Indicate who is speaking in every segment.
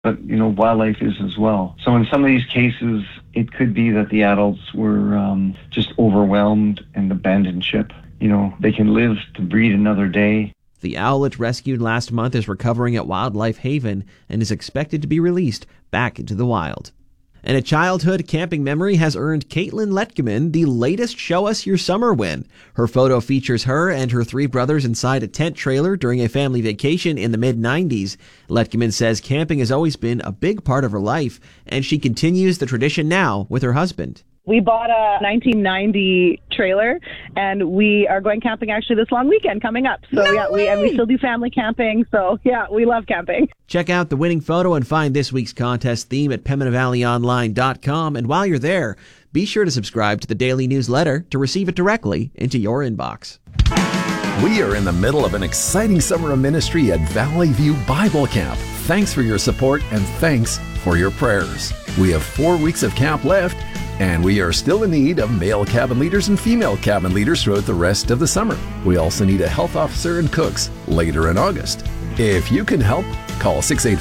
Speaker 1: but, wildlife is as well. So in some of these cases, it could be that the adults were just overwhelmed and abandoned ship. They can live to breed another day.
Speaker 2: The owlet rescued last month is recovering at Wildlife Haven and is expected to be released back into the wild. And a childhood camping memory has earned Caitlin Letkeman the latest Show Us Your Summer win. Her photo features her and her 3 brothers inside a tent trailer during a family vacation in the mid-90s. Letkeman says camping has always been a big part of her life, and she continues the tradition now with her husband.
Speaker 3: We bought a 1990 trailer, and we are going camping actually this long weekend coming up. So we still do family camping. So we love camping.
Speaker 2: Check out the winning photo and find this week's contest theme at PembinaValleyOnline.com. And while you're there, be sure to subscribe to the daily newsletter to receive it directly into your inbox.
Speaker 4: We are in the middle of an exciting summer of ministry at Valley View Bible Camp. Thanks for your support and thanks for your prayers. We have 4 weeks of camp left, and we are still in need of male cabin leaders and female cabin leaders throughout the rest of the summer. We also need a health officer and cooks later in August. If you can help, call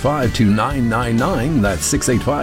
Speaker 4: 685-2999, that's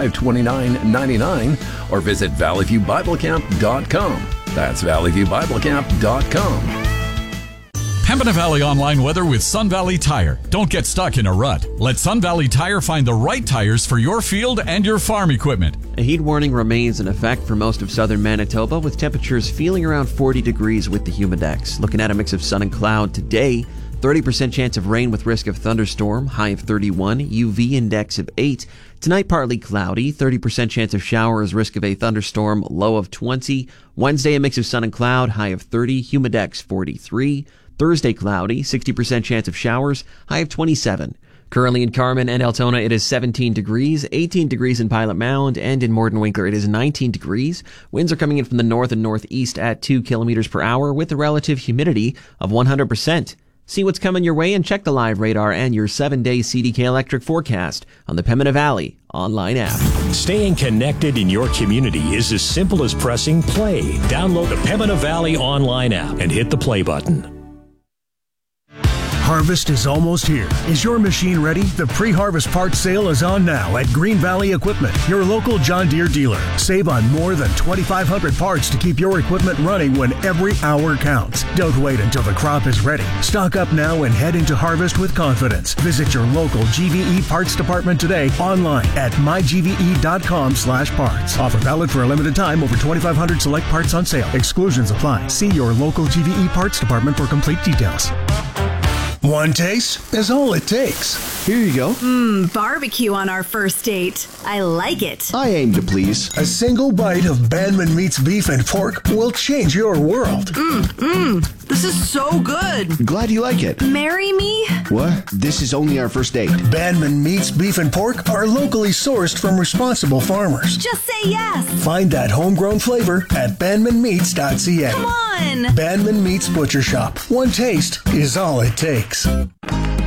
Speaker 4: 685-2999, or visit valleyviewbiblecamp.com. That's valleyviewbiblecamp.com.
Speaker 5: Pembina Valley Online weather with Sun Valley Tire. Don't get stuck in a rut. Let Sun Valley Tire find the right tires for your field and your farm equipment.
Speaker 2: A heat warning remains in effect for most of southern Manitoba, with temperatures feeling around 40 degrees with the humidex. Looking at a mix of sun and cloud today, 30% chance of rain with risk of thunderstorm, high of 31, UV index of 8. Tonight, partly cloudy, 30% chance of showers, risk of a thunderstorm, low of 20. Wednesday, a mix of sun and cloud, high of 30, humidex 43. Thursday, cloudy, 60% chance of showers, high of 27. Currently in Carman and Altona, it is 17 degrees, 18 degrees in Pilot Mound, and in Mordenwinkler, it is 19 degrees. Winds are coming in from the north and northeast at 2 kilometers per hour with a relative humidity of 100%. See what's coming your way and check the live radar and your 7-day CDK electric forecast on the Pembina Valley online app.
Speaker 6: Staying connected in your community is as simple as pressing play. Download the Pembina Valley online app and hit the play button.
Speaker 7: Harvest is almost here. Is your machine ready? The pre-harvest parts sale is on now at Green Valley Equipment, your local John Deere dealer. Save on more than 2,500 parts to keep your equipment running when every hour counts. Don't wait until the crop is ready. Stock up now and head into harvest with confidence. Visit your local GVE parts department today online at mygve.com/parts. Offer valid for a limited time. Over 2,500 select parts on sale. Exclusions apply. See your local GVE parts department for complete details. One taste is all it takes.
Speaker 8: Here you go.
Speaker 9: Barbecue on our first date. I like it.
Speaker 8: I aim to please.
Speaker 7: A single bite of Banman Meats beef and pork will change your world.
Speaker 9: This is so good.
Speaker 8: Glad you like it.
Speaker 9: Marry me?
Speaker 8: What? This is only our first date.
Speaker 7: Banman Meats beef and pork are locally sourced from responsible farmers.
Speaker 9: Just say yes.
Speaker 7: Find that homegrown flavor at banmanmeats.ca.
Speaker 9: Come on.
Speaker 7: Banman Meats Butcher Shop. One taste is all it takes.